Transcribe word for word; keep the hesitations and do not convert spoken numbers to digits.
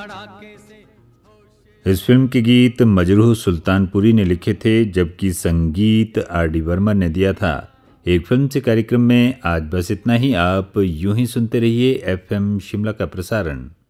इस फिल्म के गीत मजरूह सुल्तानपुरी ने लिखे थे, जबकि संगीत आर डी वर्मा ने दिया था। एक फिल्म से कार्यक्रम में आज बस इतना ही। आप यूं ही सुनते रहिए एफ एम शिमला का प्रसारण।